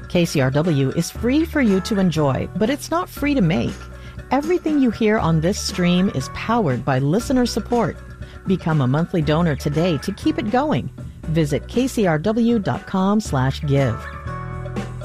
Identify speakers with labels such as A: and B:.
A: KCRW is free for you to enjoy, but it's not free to make. Everything you hear on this stream is powered by listener support. Become a monthly donor today to keep it going. Visit kcrw.com/give.